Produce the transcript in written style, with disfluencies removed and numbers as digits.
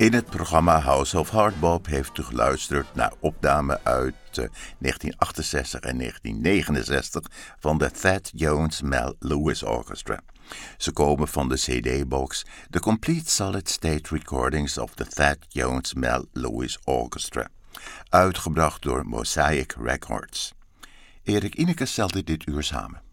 In het programma House of Hardbop heeft u geluisterd naar opnamen uit 1968 en 1969 van de Thad Jones Mel Lewis Orchestra. Ze komen van de CD-box The Complete Solid State Recordings of the Thad Jones Mel Lewis Orchestra, uitgebracht door Mosaic Records. Erik Ineke stelde dit uur samen.